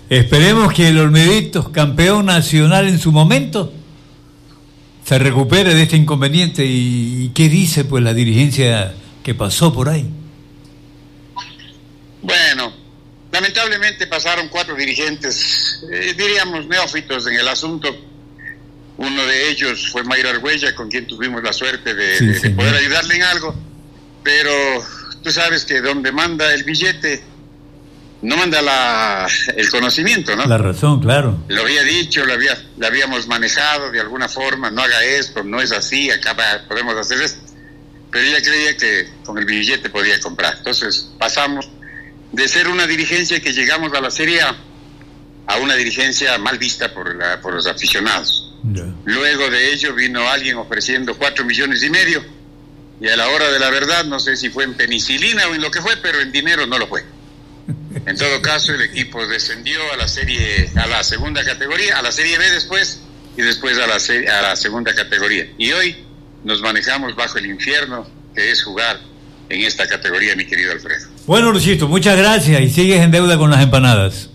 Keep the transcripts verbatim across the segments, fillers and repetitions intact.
Esperemos que el Olmedito, campeón nacional en su momento, se recupere de este inconveniente. ¿Y, y qué dice pues la dirigencia que pasó por ahí? Bueno, lamentablemente pasaron cuatro dirigentes, eh, diríamos neófitos en el asunto. Uno de ellos fue Mayra Argüella, con quien tuvimos la suerte de, sí, de, de poder ayudarle en algo, pero tú sabes que donde manda el billete no manda la, el conocimiento, ¿no? La razón, claro. Lo había dicho, lo, había, lo habíamos manejado de alguna forma, no haga esto, no es así, acá podemos hacer esto. Pero ella creía que con el billete podía comprar. Entonces pasamos de ser una dirigencia que llegamos a la Serie A a una dirigencia mal vista por, la, por los aficionados. Yeah. Luego de ello vino alguien ofreciendo cuatro millones y medio, y a la hora de la verdad, no sé si fue en penicilina o en lo que fue, pero en dinero no lo fue. En todo caso, el equipo descendió a la serie, a la segunda categoría, a la Serie B después, y después a la, serie, a la segunda categoría. Y hoy nos manejamos bajo el infierno que es jugar en esta categoría, mi querido Alfredo. Bueno, Luchito, muchas gracias, y sigues en deuda con las empanadas.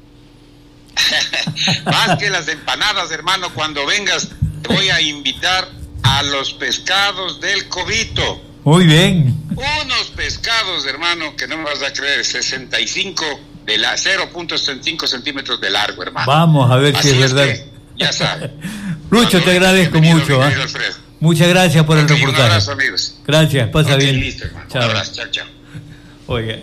Más que las empanadas, hermano, cuando vengas te voy a invitar a los pescados del Cobito. Muy bien. Unos pescados, hermano, que no me vas a creer, sesenta y cinco de la cero punto sesenta y cinco centímetros de largo, hermano. Vamos a ver. Así si es, es verdad. Ya sabes. Lucho, cuando te agradezco mucho. ¿eh? Muchas gracias por okay, el reportaje. Un abrazo, amigos. Gracias, pasa okay, bien. Listo, hermano. Chao. Un abrazo, chao, chao. Oiga,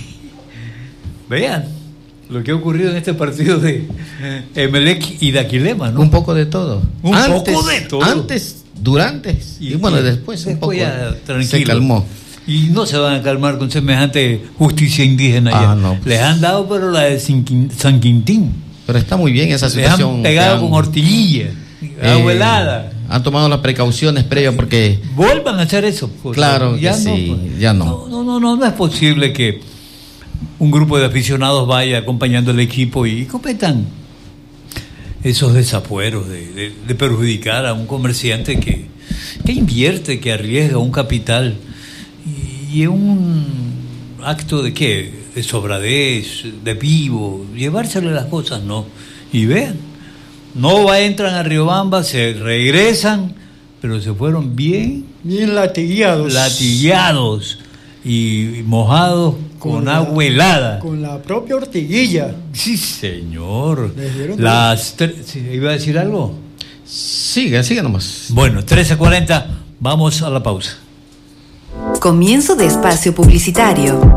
vean lo que ha ocurrido en este partido de Emelec y Daquilema, ¿no? Un poco de todo. Un antes, poco de todo. Antes, durante y, y bueno, y después, después un poco ya, tranquilo. Se calmó. Y no se van a calmar con semejante justicia indígena ah, ya. No, pues. Les han dado pero la de San Quintín. Pero está muy bien esa situación. Les han pegado han, con hortiguilla, eh, agua helada. Han tomado las precauciones previas porque... Vuelvan a hacer eso. Pues, claro ya que no, sí, pues. ya no. No, no, no, no es posible que un grupo de aficionados vaya acompañando al equipo y cometan esos desafueros de, de, de perjudicar a un comerciante que, que invierte, que arriesga un capital y, y es un acto de qué, de sobradez, de vivo, llevársele las cosas, no. Y vean, no va, entran a Riobamba, se regresan, pero se fueron bien, bien latigueados, latigueados y mojados con, con la, agua helada. Con la propia ortiguilla. Sí, señor. Las tre- ¿Iba a decir algo? Sigue, sigue nomás. Bueno, trece cuarenta, vamos a la pausa. Comienzo de espacio publicitario.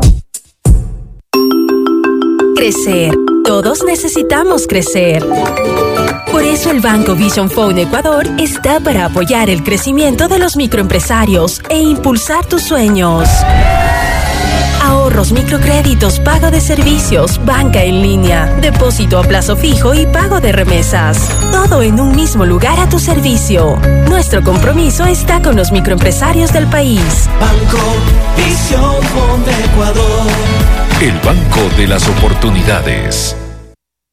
Crecer. Todos necesitamos crecer. Por eso el Banco Vision Phone Ecuador está para apoyar el crecimiento de los microempresarios e impulsar tus sueños. Ahorros, microcréditos, pago de servicios, banca en línea, depósito a plazo fijo y pago de remesas. Todo en un mismo lugar a tu servicio. Nuestro compromiso está con los microempresarios del país. Banco Vision Phone Ecuador. El banco de las oportunidades.